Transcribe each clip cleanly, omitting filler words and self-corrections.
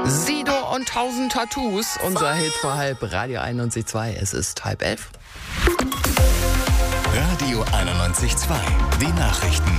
Sido und 1000 Tattoos, unser Hit vor halb, Radio 91.2, es ist 10:30. Radio 91.2, die Nachrichten.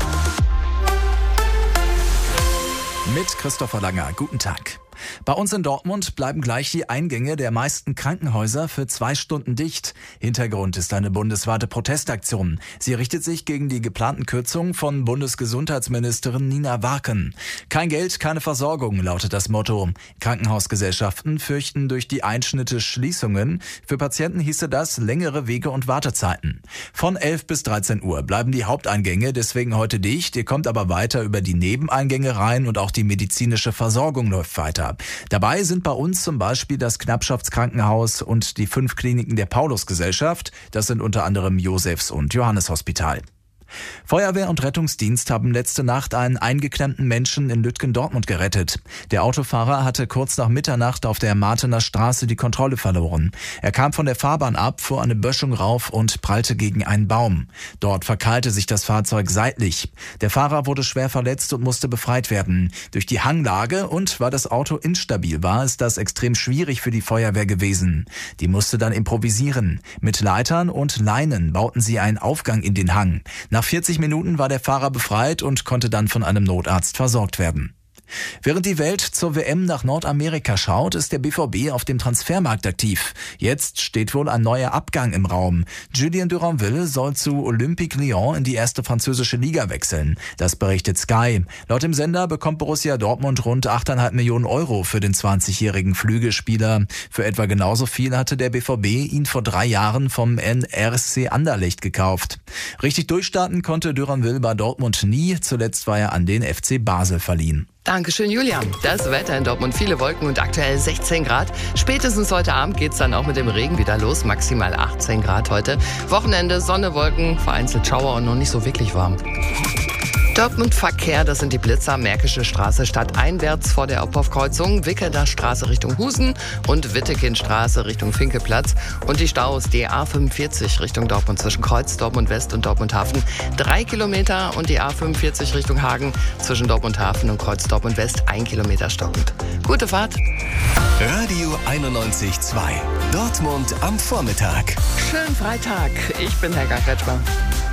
Mit Christopher Langer, guten Tag. Bei uns in Dortmund bleiben gleich die Eingänge der meisten Krankenhäuser für 2 Stunden dicht. Hintergrund ist eine bundesweite Protestaktion. Sie richtet sich gegen die geplanten Kürzungen von Bundesgesundheitsministerin Nina Warken. Kein Geld, keine Versorgung, lautet das Motto. Krankenhausgesellschaften fürchten durch die Einschnitte Schließungen. Für Patienten hieße das längere Wege und Wartezeiten. Von 11 bis 13 Uhr bleiben die Haupteingänge deswegen heute dicht. Ihr kommt aber weiter über die Nebeneingänge rein und auch die medizinische Versorgung läuft weiter. Dabei sind bei uns zum Beispiel das Knappschaftskrankenhaus und die 5 Kliniken der Paulusgesellschaft. Das sind unter anderem Josefs- und Johannes-Hospital. Feuerwehr und Rettungsdienst haben letzte Nacht einen eingeklemmten Menschen in Lütgendortmund gerettet. Der Autofahrer hatte kurz nach Mitternacht auf der Martener Straße die Kontrolle verloren. Er kam von der Fahrbahn ab, fuhr eine Böschung rauf und prallte gegen einen Baum. Dort verkeilte sich das Fahrzeug seitlich. Der Fahrer wurde schwer verletzt und musste befreit werden. Durch die Hanglage und weil das Auto instabil war, ist das extrem schwierig für die Feuerwehr gewesen. Die musste dann improvisieren. Mit Leitern und Leinen bauten sie einen Aufgang in den Hang. Nach 40 Minuten war der Fahrer befreit und konnte dann von einem Notarzt versorgt werden. Während die Welt zur WM nach Nordamerika schaut, ist der BVB auf dem Transfermarkt aktiv. Jetzt steht wohl ein neuer Abgang im Raum. Julien Duranville soll zu Olympique Lyon in die erste französische Liga wechseln. Das berichtet Sky. Laut dem Sender bekommt Borussia Dortmund rund 8,5 Millionen Euro für den 20-jährigen Flügelspieler. Für etwa genauso viel hatte der BVB ihn vor 3 Jahren vom RC Anderlecht gekauft. Richtig durchstarten konnte Duranville bei Dortmund nie. Zuletzt war er an den FC Basel verliehen. Dankeschön, Julian. Das Wetter in Dortmund, viele Wolken und aktuell 16 Grad. Spätestens heute Abend geht's dann auch mit dem Regen wieder los. Maximal 18 Grad heute. Wochenende, Sonne, Wolken, vereinzelt Schauer und noch nicht so wirklich warm. Dortmund Verkehr, das sind die Blitzer, Märkische Straße stadteinwärts vor der Ophoff-Kreuzung, Wickeler Straße Richtung Husen und Wittekindstraße Richtung Finkelplatz und die Staus, die A45 Richtung Dortmund zwischen Kreuz, Dortmund West und Dortmund Hafen 3 Kilometer und die A45 Richtung Hagen zwischen Dortmund Hafen und Kreuz Dortmund West 1 Kilometer stockend. Gute Fahrt. Radio 91.2, Dortmund am Vormittag. Schönen Freitag. Ich bin Helga Kretschmer.